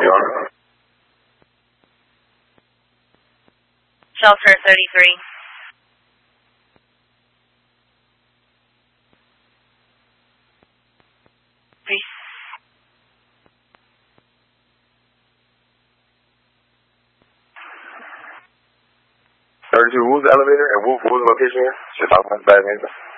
are? Shelter 33. Peace. 32, what was the elevator and what was the location here? Just off my bad name.